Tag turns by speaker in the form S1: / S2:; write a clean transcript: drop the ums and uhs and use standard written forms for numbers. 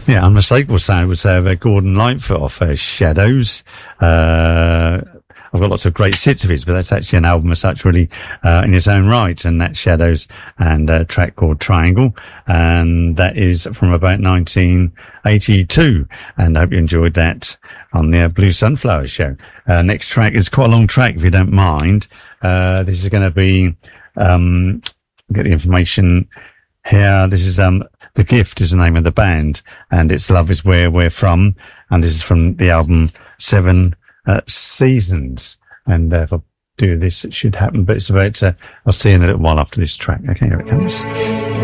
S1: Yeah, unmistakable sound would say of Gordon Lightfoot off Shadows. I've got lots of great hits of his, but that's actually an album as such, really, in its own right. And that's Shadows and a track called Triangle. And that is from about 1982. And I hope you enjoyed that on the Blue Sunflower Show. Next track is quite a long track, if you don't mind. This is going to be, get the information here. This is, The Gift is the name of the band, and it's Love Is Where We're From. And this is from the album Seven Seasons. And if I do this, it should happen, but it's about, I'll see you in a little while after this track. Okay, here it comes.